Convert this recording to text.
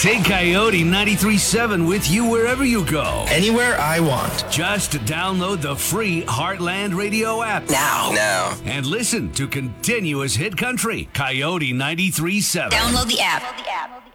Take Coyote 93.7 with you wherever you go. Anywhere I want. Just download the free Heartland Radio app Now. and listen to continuous hit country. Coyote 93.7. Download the app.